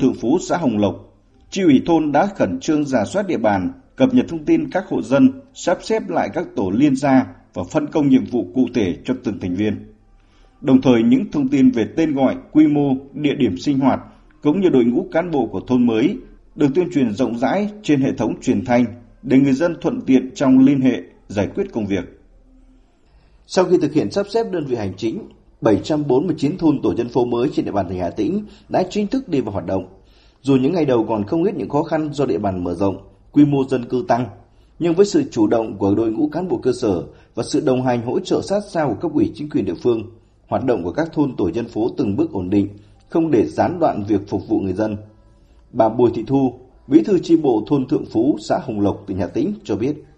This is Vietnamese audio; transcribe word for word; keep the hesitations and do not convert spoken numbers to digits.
Thượng Phú, xã Hồng Lộc, Chi ủy thôn đã khẩn trương rà soát địa bàn, cập nhật thông tin các hộ dân, sắp xếp lại các tổ liên gia và phân công nhiệm vụ cụ thể cho từng thành viên. Đồng thời những thông tin về tên gọi, quy mô, địa điểm sinh hoạt cũng như đội ngũ cán bộ của thôn mới được tuyên truyền rộng rãi trên hệ thống truyền thanh để người dân thuận tiện trong liên hệ, giải quyết công việc. Sau khi thực hiện sắp xếp đơn vị hành chính, bảy trăm bốn mươi chín thôn tổ dân phố mới trên địa bàn tỉnh Hà Tĩnh đã chính thức đi vào hoạt động. Dù những ngày đầu còn không ít những khó khăn do địa bàn mở rộng, quy mô dân cư tăng, nhưng với sự chủ động của đội ngũ cán bộ cơ sở và sự đồng hành hỗ trợ sát sao của cấp ủy chính quyền địa phương, hoạt động của các thôn tổ dân phố từng bước ổn định, không để gián đoạn việc phục vụ người dân. Bà Bùi Thị Thu, Bí thư chi bộ thôn Thượng Phú, xã Hồng Lộc, tỉnh Hà Tĩnh cho biết.